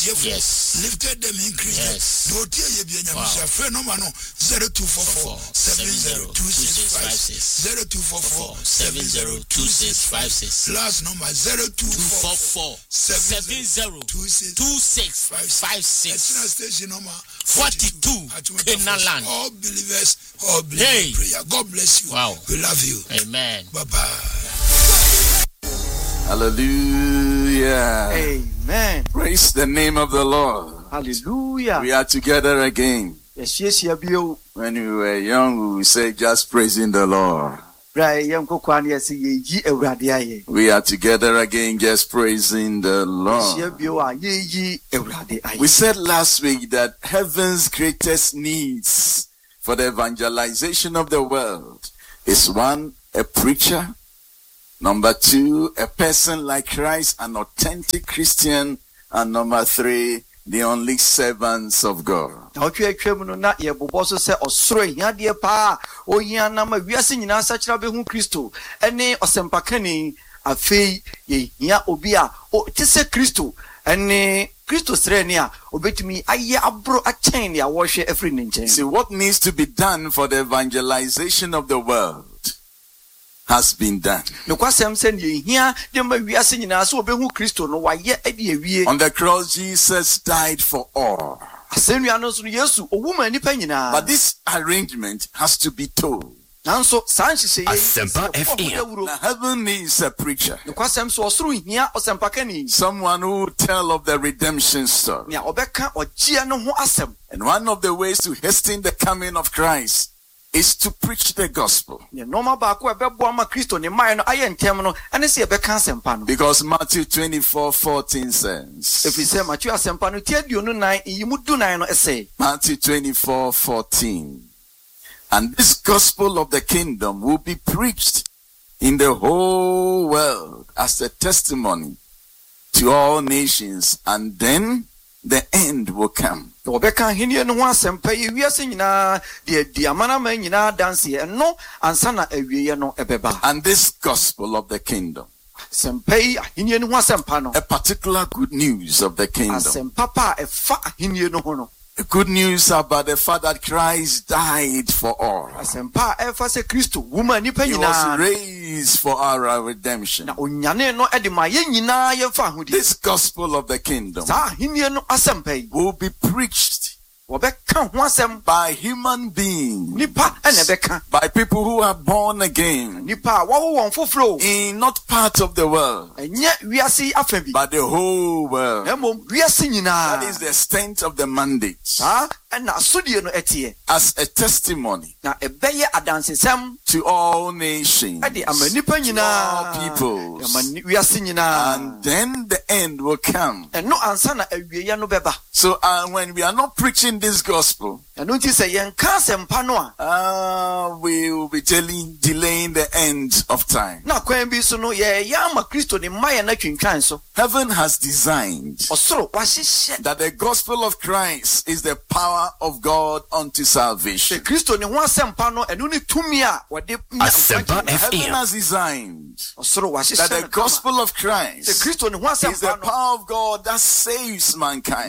yes. Lifted them, increased them. No tear ye be a friend no 0244 702656 0244 702656. Last number 0244 702656. Station number 42 Kenaland. All believers, prayer. God bless you. Wow. We love you. Amen. Bye-bye. Hallelujah. Amen. Praise the name of the Lord. Hallelujah. We are together again. Yes, yes, yes, yes. When we were young, we would say just praising the Lord. We are together again just praising the Lord. We said last week that heaven's greatest needs for the evangelization of the world is 1, a preacher. Number 2, a person like Christ, an authentic Christian. And number 3, the only servants of God. See, what needs to be done for the evangelization of the world has been done. On the cross, Jesus died for all. But this arrangement has to be told. Asempa FM. Now, heaven needs a preacher. Someone who will tell of the redemption story. And one of the ways to hasten the coming of Christ is to preach the gospel. Because Matthew 24:14 says, Matthew 24:14, and this gospel of the kingdom will be preached in the whole world as a testimony to all nations, and then the end will come. And this gospel of the kingdom, a particular good news of the kingdom, the good news about the fact that Christ died for all. He was raised for our redemption. This gospel of the kingdom will be preached by human beings, by people who are born again, in not part of the world, but the whole world. That is the extent of the mandate. As a testimony to all nations, to all peoples, and then the end will come. So when we are not preaching this gospel, we will be delaying the end of time. Heaven has designed that the gospel of Christ is the power of God unto salvation. Heaven has designed that the gospel of Christ is the power of God that saves mankind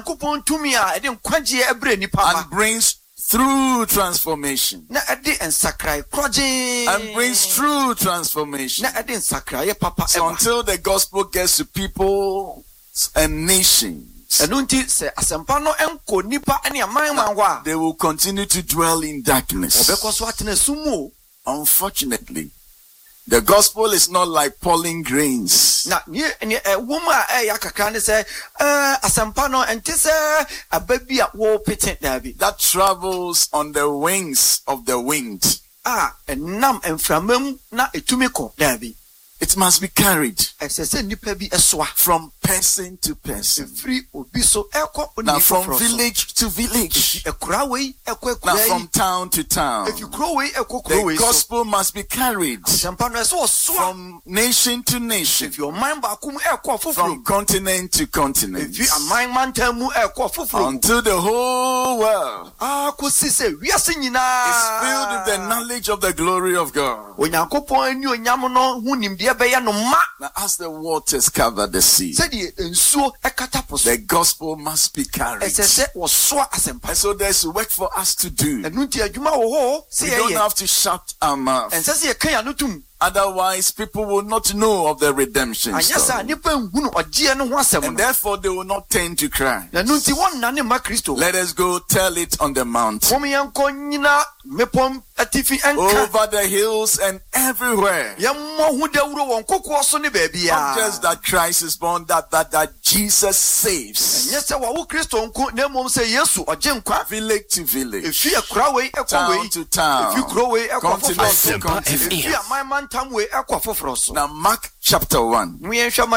and brings through transformation. And brings through transformation. So until the gospel gets to people and nations, they will continue to dwell in darkness. Unfortunately, the gospel is not like pollen grains. That travels on the wings of the wind. It must be carried from person to person. Now from village to village. Now from town to town. The gospel must be carried from nation to nation. From continent to continent. Until the whole world is filled with the knowledge of the glory of God. Now as the waters cover the sea, The gospel must be carried. And so there's work for us to do. We don't have to shut our mouth. Otherwise, people will not know of the redemption story. And therefore, they will not turn to Christ. Let us go tell it on the mountain, over the hills and everywhere. Not just that Christ is born, that Jesus saves. Village to village, town to town, continent to continent. Now Mark chapter 1. Now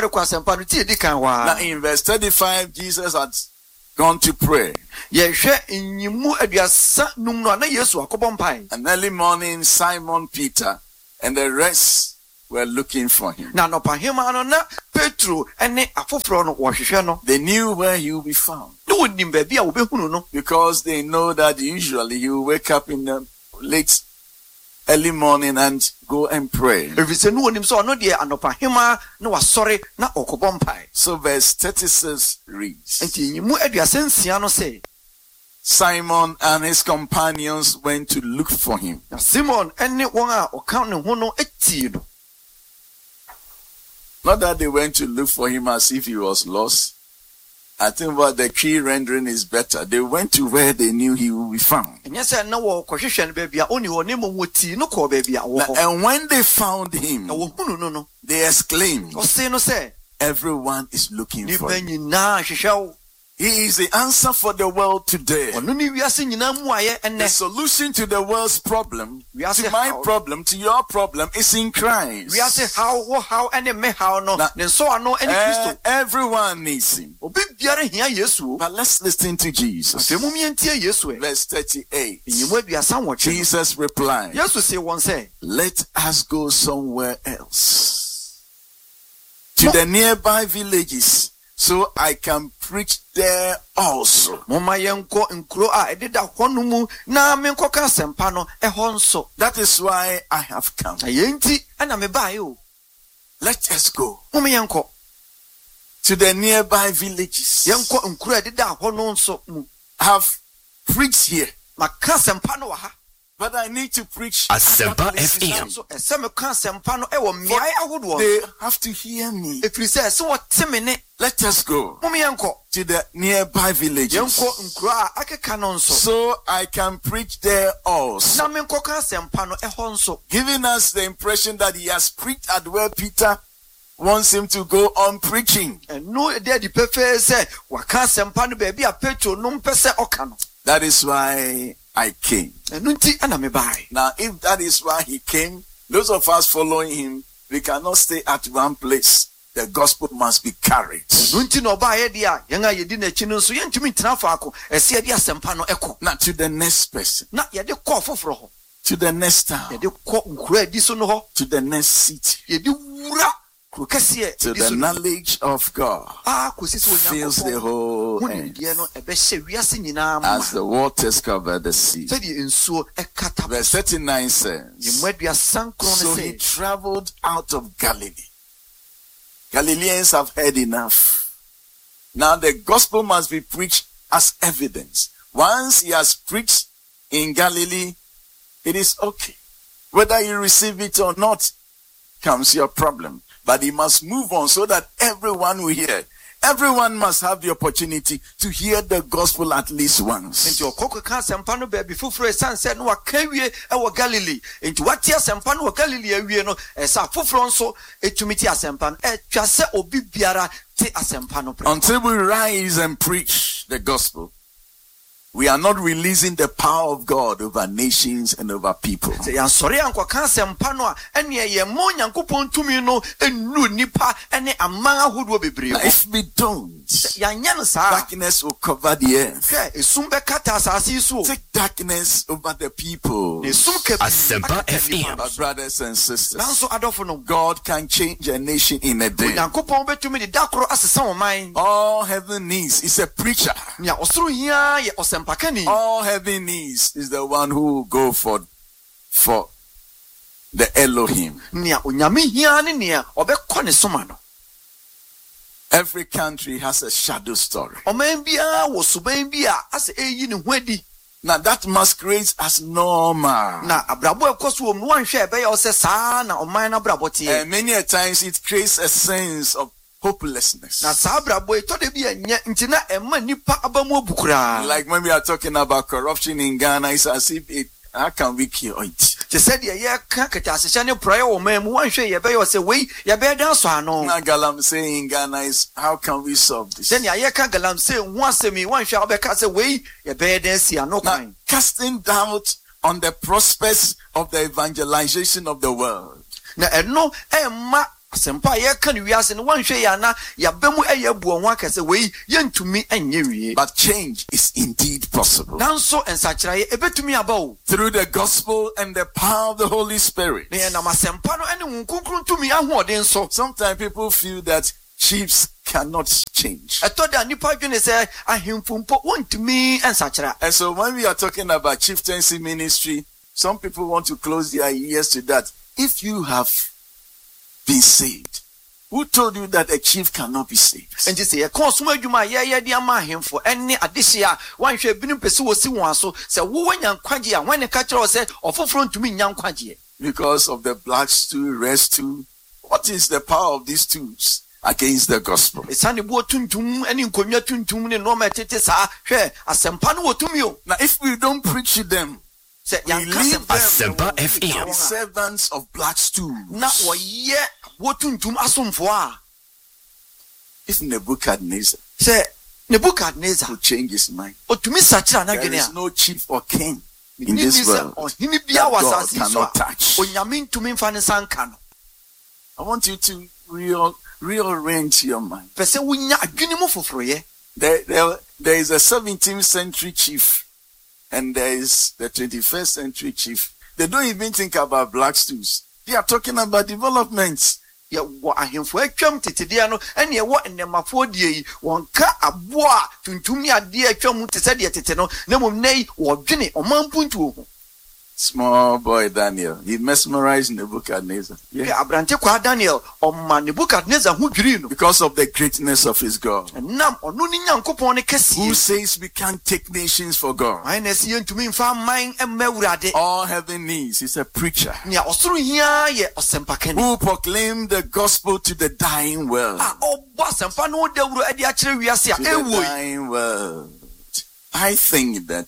in verse 35, Jesus had gone to pray. And early morning, Simon Peter and the rest were looking for him. They knew where he would be found, because they know that usually he will wake up in the early morning and go and pray. So verse 36 reads, Simon and his companions went to look for him. Not that they went to look for him as if he was lost. I think what the key rendering is better. They went to where they knew he would be found. And when they found him, they exclaimed, everyone is looking for him. He is the answer for the world today. The solution to the world's problem, to my problem, to your problem, is in Christ. Now, everyone needs him. But let's listen to Jesus. Verse 38. Jesus replied, let us go somewhere else, to the nearby villages, so I can preach there also. That is why I have come. Let us go to the nearby villages. I have preached here, but I need to preach Asempa FM. They have to hear me. Let us go to the nearby villages, so I can preach there also. Giving us the impression that he has preached at where Peter wants him to go on preaching. That is why I came. Now, if that is why he came, those of us following him, we cannot stay at one place. The gospel must be carried. Now, to the next person, to the next town, to the next city, to the knowledge of God fills the whole earth, as the waters cover the sea. Verse 39 says, so he traveled out of Galilee. Galileans have heard enough. Now the gospel must be preached as evidence. Once he has preached in Galilee, it is okay. Whether you receive it or not comes your problem. But he must move on so that everyone will hear. Everyone must have the opportunity to hear the gospel at least once. Until we rise and preach the gospel, we are not releasing the power of God over nations and over people. Now, if we don't, darkness will cover the earth. Take darkness over the people. Asempa FM. But brothers and sisters, God can change a nation in a day. All heaven needs is a preacher. All heaven needs is the one who will go for the Elohim. Every country has a shadow story. Oman bia wo suban bia ase eyi ne hwadi. Now that masquerades as normal. Na abrabo ekoso om no anhwe ebe ya ose saa na oman na abrabo tie. And many a times it creates a sense of hopelessness. Na saa abrabo eto de bia nya ntina ema nipa abamu obukura. Like when we are talking about corruption in Ghana, it's as if how can we cure it? She said ye ka katasehya ne prayer wo man mu anhwe ye be ya ose wei ye be dan so ano. Now Galam saying in Ghana is how can we solve this? Then ye ka galam say hu asemi wanhwe obeka say wei ye be dan si ano kwan. Casting doubt on the prospects of the evangelization of the world. Na eno emma asempa ye ka ne wiase ne wanhwe ya na ya bemu eyebu onwa akase wei ye ntumi enye wie. But change is indeed possible. Nanso ensakira ye ebetumi aba o. Through the gospel and the power of the Holy Spirit. Ne na masempa no ene hunkunkuru ntumi ahoden so. Sometimes people feel that chiefs cannot change. Eto da nipa dwene say ahemfumpo wontumi ensakira. And so when we are talking about chieftaincy ministry, some people want to close their ears to that. If you have been saved, who told you that a chief cannot be saved? And you say, "Consuma adwuma ye di ama ahemfo ene adehia wanhwe binu pese wo si won aso say wo wanya nkwaje a wan ka kire o say ofoforo ntumi nya nkwaje." Because of the black stool, red stool. What is the power of these tools against the gospel? Esane bo tuntum ene nkonwa tuntum ne no ma tete sa hwe asempa no wotumi o. Now if we don't preach to them, say we leave Asempa them FM. servants of black stools. na oye wo tuntum asomfo a. If Nebuchadnezzar Say Nebuchadnezzar will change his mind, otumi sakira na there dwene is a. no chief or king in this world ohini bia that God wasasi so cannot touch. onyame ntumi mfa ne sanka no. I want you to rearrange your mind. Pese wunya adwene mu foforoye. There is a 17th century chief and there is the 21st century chief. They don't even think about black stools. They are talking about developments. Ye wo ahemfo atwam tetede no ene ye wo enemafo die yi wonka aboa tuntumi ade atwam tese de tete no na mom nei wo dwene omampuntu ho. Small boy Daniel, he mesmerized Nebuchadnezzar. Yeah, abrante kwa Daniel omma Nebuchadnezzar hu dwiri no Because of the greatness of his God. nam onu ni nyankopon ne kese. Who says we can't take nations for God? Ai na si ntumi mfa man emmawurade. All heaven needs is a preacher Nia osoro hia ye osempakani. who proclaimed the gospel to the dying world. Obo sempa no dawuro ade akire wiase a To the ewo. dying world. I think that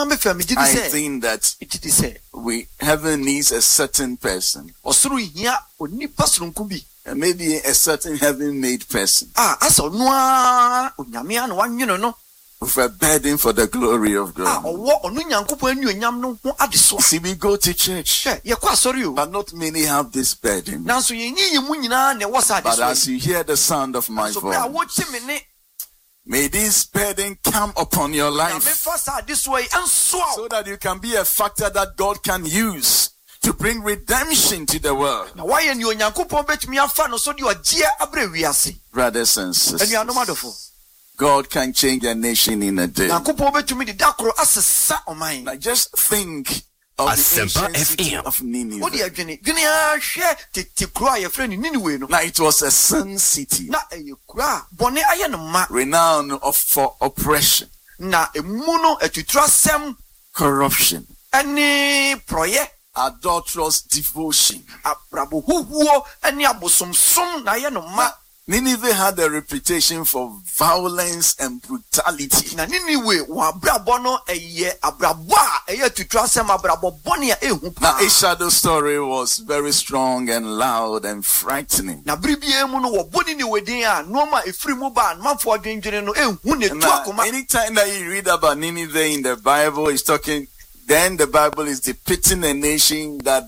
It is say heaven needs a certain person. osoro hia onipa soronko bi. And maybe a certain heaven-made person Asa noa onyame an wanwene no. with a burden for the glory of God. Owo onu nyankopon anuonyam no ho adeso. See, we go to church, Ye kwa asori o. but not many have this burden. Nanso yenyi mu nyina na wo sa But adeso. as you hear the sound of my So bra wo voice, chi me ne may this burden come upon your na me life fa sa adeso yi enso so that you can be a factor that God can use to bring redemption to the world. na waye ni onyankopon betumi afa no so de ogie abre wiase. Brothers and sisters, Anuanom adofo. God can change a nation in a day. Nyankopon betumi de dakoro asesa oman. Now just think of the Asempa ancient city FM. of Wo de Nineveh. adwene ahwe tete kuro a yefre ni Niniwe no. Now it was a sin city, Na kuro a bone aye no ma. renowned for oppression, Na emu no atutrasem corruption, ene proye adulterous devotion. abrabo huhuo ene abosomsom na aye no ma. Nineveh had a reputation for violence and brutality. Na Niniwe wa abrabo no eye abrabo a eye atutrasem abrabo bone a ehu Now pa. its shadow story was very strong and loud and frightening. Na bribie mu no wo boni ni wedin a no ma efiri mu ba manfo adwendwene no ehu ne tu Now, akoma. anytime that you read about Nineveh in the Bible, it's talking. Then the Bible is depicting a nation that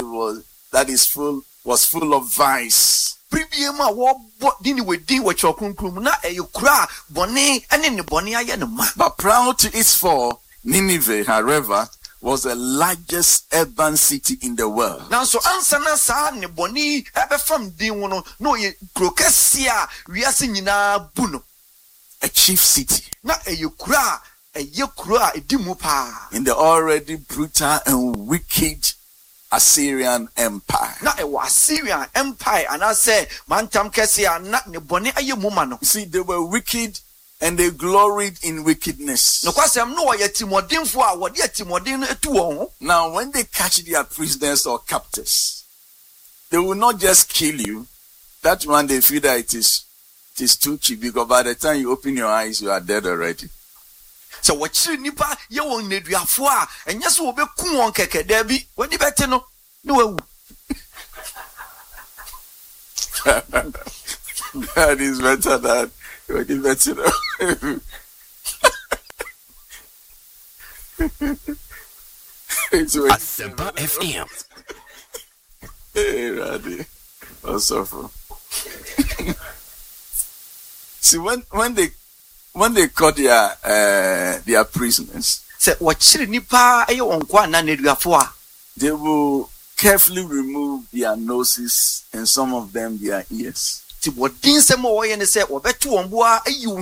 was full of vice. Bribie mu a wo boni ni wedin wo chokronkrom na eye kura bone ene ne bone aye no ma. But prior to its fall, Nineveh, however, was the largest urban city in the world. Nanso ansa na sa ne bone ebe fam din wo no no ye krokese a wiase nyina bu no. A chief city Na eye kura edi mu pa. in the already brutal and wicked Assyrian Empire. Na e was Assyrian Empire and I say mantam kesia na ne bone aye muma no. See, they were wicked and they gloried in wickedness. No kwasem no ye timodinfo a wo de timodin etu won. Now, when they catch their prisoners or captors, they will not just kill you. That one they feel that it is too cheap, because by the time you open your eyes, you are dead already. So what you nipa ye won neduafo a enye so obeku won keke da bi woni bete no wawu. That is better than woni bete no. Asempa FM. Hey, Raddy. Also, see, when they caught their prisoners, Se wachiri nipa aye won kwa na neduafo a they will carefully remove their noses and some of them their ears. ti bodin se mo wo ye ne se obeto won bo a ayi